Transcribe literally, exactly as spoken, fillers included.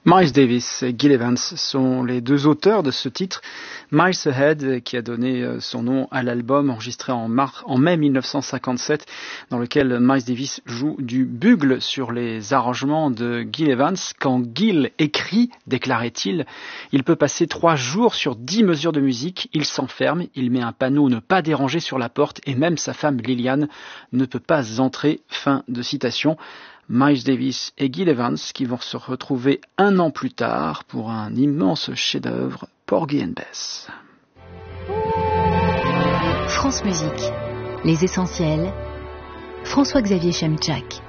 Miles Davis et Gil Evans sont les deux auteurs de ce titre, Miles Ahead, qui a donné son nom à l'album enregistré en, mar- en mai mille neuf cent cinquante-sept, dans lequel Miles Davis joue du bugle sur les arrangements de Gil Evans. Quand Gil écrit, déclarait-il, il peut passer trois jours sur dix mesures de musique, il s'enferme, il met un panneau ne pas déranger sur la porte et même sa femme Liliane ne peut pas entrer. Fin de citation. Miles Davis et Gil Evans qui vont se retrouver un an plus tard pour un immense chef-d'œuvre, Porgy and Bess. France Musique, les essentiels, François-Xavier Chemchak.